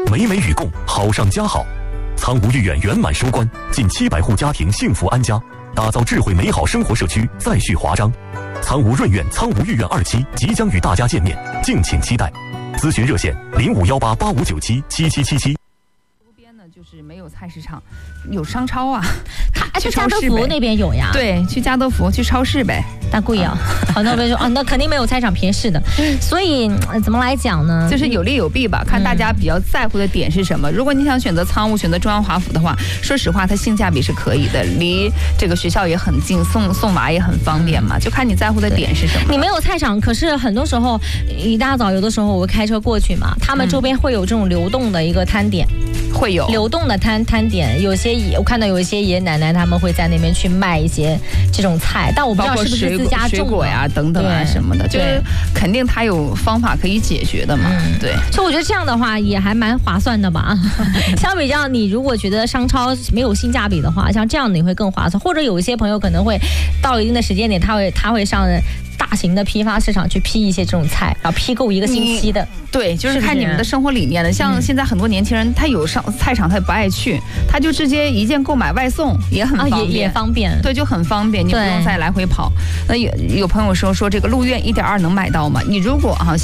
美美与共，好上加好。苍梧御苑圆满收官，近700户家庭幸福安家，打造智慧美好生活社区再续华章。苍梧润苑、苍梧御苑2期即将与大家见面，敬请期待。咨询热线051885977777。 就是没有菜市场，有商超啊， 去家乐福那边有呀。 对，去家乐福，去超市呗。 但贵啊，很多人说那肯定没有菜市场便宜。是的，所以怎么来讲呢？ 就是有利有弊吧，看大家比较在乎的点是什么。如果你想选择苍梧，选择中央华府的话，说实话，它性价比是可以的，离这个学校也很近，送娃也很方便嘛，就看你在乎的点是什么。 你没有菜场，可是很多时候一大早有的时候我会开车过去嘛，他们周边会有这种流动的一个摊点。 会有流动的摊点，有些我看到有一些爷爷奶奶他们会在那边去卖一些这种菜，但我不知道是不是自家种的水果呀等等啊什么的，就是肯定他有方法可以解决的嘛。对， 所以我觉得这样的话也还蛮划算的吧。相比较，你如果觉得商超没有性价比的话，像这样你会更划算。或者有一些朋友可能会到了一定的时间点，他会上大型的批发市场去批一些这种菜，然后批购1个星期的。 对，就是看你们的生活理念的。像现在很多年轻人，他有上菜场他也不爱去，他就直接一键购买外送，也很方便， 也方便。 对，就很方便，你不用再来回跑。那有朋友说这个鹿苑1.2能买到吗？你如果